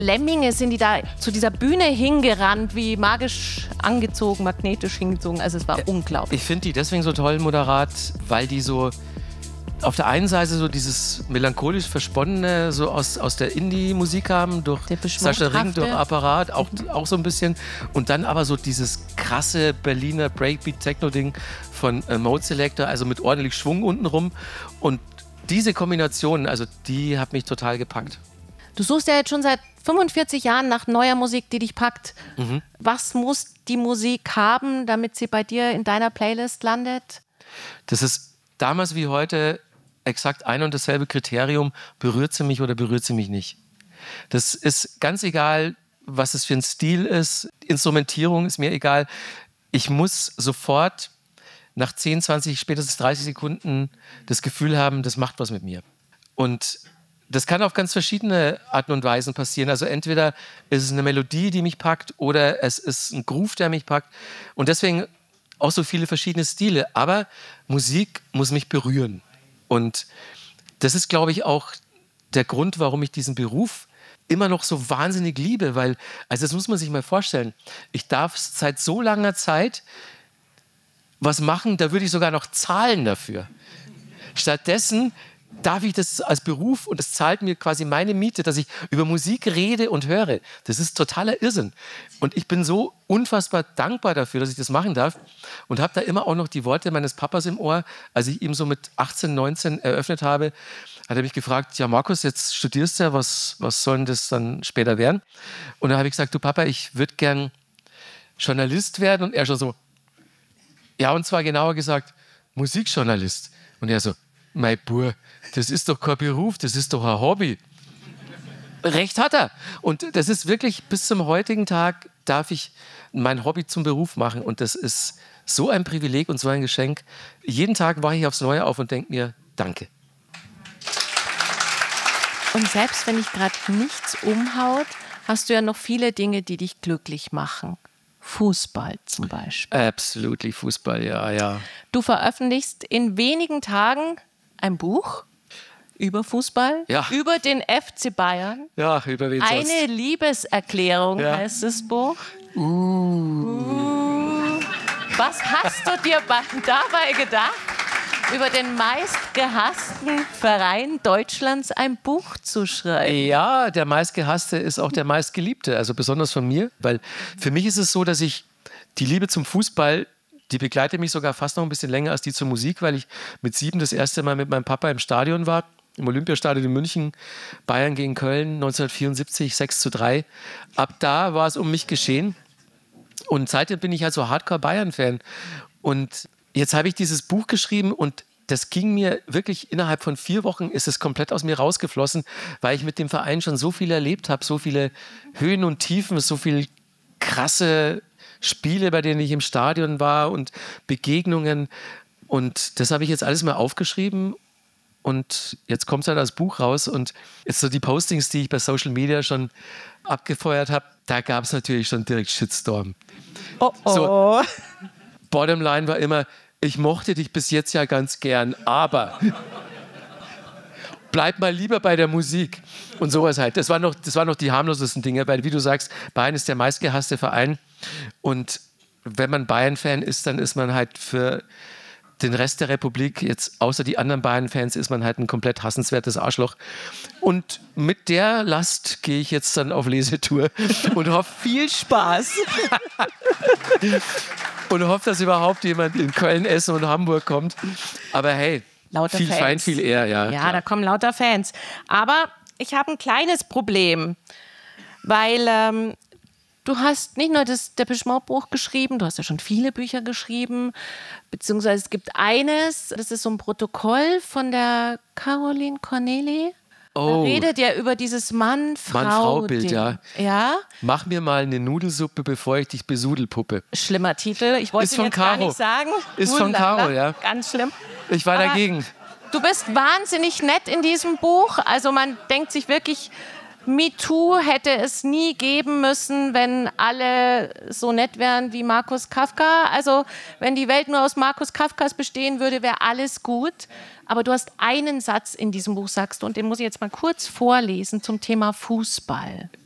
Lemminge sind die da zu dieser Bühne hingerannt, wie magisch angezogen, magnetisch hingezogen. Also es war unglaublich. Ich finde die deswegen so toll, Moderat, weil die so auf der einen Seite so dieses melancholisch Versponnene so aus der Indie-Musik haben, durch Sascha Ring, durch Apparat, auch so ein bisschen. Und dann aber so dieses krasse Berliner Breakbeat-Techno-Ding von Mode Selector, also mit ordentlich Schwung untenrum. Und diese Kombination, also die hat mich total gepackt. Du suchst ja jetzt schon seit 45 Jahren nach neuer Musik, die dich packt. Mhm. Was muss die Musik haben, damit sie bei dir in deiner Playlist landet? Das ist damals wie heute exakt ein und dasselbe Kriterium, berührt sie mich oder berührt sie mich nicht. Das ist ganz egal, was es für ein Stil ist. Instrumentierung ist mir egal. Ich muss sofort nach 10, 20, spätestens 30 Sekunden das Gefühl haben, das macht was mit mir. Und das kann auf ganz verschiedene Arten und Weisen passieren. Also entweder ist es eine Melodie, die mich packt, oder es ist ein Groove, der mich packt. Und deswegen auch so viele verschiedene Stile. Aber Musik muss mich berühren. Und das ist, glaube ich, auch der Grund, warum ich diesen Beruf immer noch so wahnsinnig liebe. Weil, also das muss man sich mal vorstellen, ich darf seit so langer Zeit was machen, da würde ich sogar noch zahlen dafür. Stattdessen darf ich das als Beruf, und es zahlt mir quasi meine Miete, dass ich über Musik rede und höre. Das ist totaler Irrsinn. Und ich bin so unfassbar dankbar dafür, dass ich das machen darf, und habe da immer auch noch die Worte meines Papas im Ohr. Als ich ihm so mit 18, 19 eröffnet habe, hat er mich gefragt, ja Markus, jetzt studierst du ja, was soll denn das dann später werden? Und dann habe ich gesagt, du Papa, ich würde gern Journalist werden. Und er schon so, ja, und zwar genauer gesagt, Musikjournalist. Und er so, mein Bub, das ist doch kein Beruf, das ist doch ein Hobby. Recht hat er. Und das ist wirklich, bis zum heutigen Tag darf ich mein Hobby zum Beruf machen. Und das ist so ein Privileg und so ein Geschenk. Jeden Tag wache ich aufs Neue auf und denke mir, danke. Und selbst wenn dich gerade nichts umhaut, hast du ja noch viele Dinge, die dich glücklich machen. Fußball zum Beispiel. Absolutely, Fußball, ja. Du veröffentlichst in wenigen Tagen ein Buch über Fußball, über den FC Bayern. Ja, über wen sonst? Eine Liebeserklärung heißt das Buch. Was hast du dir dabei gedacht, über den meistgehassten Verein Deutschlands ein Buch zu schreiben? Ja, der meistgehasste ist auch der meistgeliebte, also besonders von mir, weil für mich ist es so, dass ich die Liebe zum Fußball, die begleitet mich sogar fast noch ein bisschen länger als die zur Musik, weil ich mit 7 das erste Mal mit meinem Papa im Stadion war, im Olympiastadion in München, Bayern gegen Köln, 1974, 6:3. Ab da war es um mich geschehen, und seitdem bin ich halt so Hardcore-Bayern-Fan. Und jetzt habe ich dieses Buch geschrieben, und das ging mir wirklich, innerhalb von 4 Wochen ist es komplett aus mir rausgeflossen, weil ich mit dem Verein schon so viel erlebt habe, so viele Höhen und Tiefen, so viele krasse Spiele, bei denen ich im Stadion war, und Begegnungen. Und das habe ich jetzt alles mal aufgeschrieben, und jetzt kommt es halt als Buch raus. Und jetzt so die Postings, die ich bei Social Media schon abgefeuert habe, da gab es natürlich schon direkt Shitstorm. So, Bottomline war immer, ich mochte dich bis jetzt ja ganz gern, aber bleib mal lieber bei der Musik. Und sowas halt. Das waren noch die harmlosesten Dinge, weil, wie du sagst, Bayern ist der meistgehasste Verein. Und wenn man Bayern-Fan ist, dann ist man halt für den Rest der Republik, jetzt außer die anderen Bayern-Fans, ist man halt ein komplett hassenswertes Arschloch. Und mit der Last gehe ich jetzt dann auf Lesetour und hoffe, viel Spaß. Und hoffe, dass überhaupt jemand in Köln, Essen und Hamburg kommt. Aber hey, lauter viel Fans. Fein, viel eher. Ja, da kommen lauter Fans. Aber ich habe ein kleines Problem, weil du hast nicht nur das Depeche Mode Buch geschrieben, du hast ja schon viele Bücher geschrieben, beziehungsweise es gibt eines, das ist so ein Protokoll von der Caroline Corneli. Da redet ja über dieses Mann-Frau-Bild, ja. Mach mir mal eine Nudelsuppe, bevor ich dich besudelpuppe. Schlimmer Titel. Ich wollte ihn jetzt Caro. gar nicht sagen. Ist von Caro, ja. Ganz schlimm. Ich war dagegen. Du bist wahnsinnig nett in diesem Buch. Also man denkt sich wirklich, MeToo hätte es nie geben müssen, wenn alle so nett wären wie Markus Kafka. Also wenn die Welt nur aus Markus Kafkas bestehen würde, wäre alles gut. Aber du hast einen Satz in diesem Buch, sagst du, und den muss ich jetzt mal kurz vorlesen zum Thema Fußball.